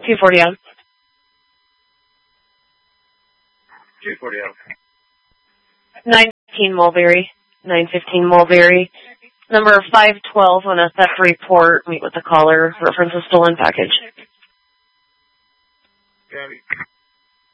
240 out. 240 out. 915 Mulberry. 915 Mulberry. Number 512 on a theft report. Meet with the caller. Reference a stolen package. Got it.